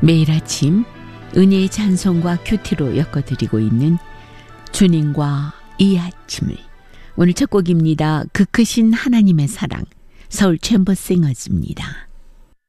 매일 아침 은혜의 찬송과 큐티로 엮어드리고 있는 주님과 이 아침을, 오늘 첫 곡입니다. 그 크신 하나님의 사랑, 서울 챔버싱어즈입니다.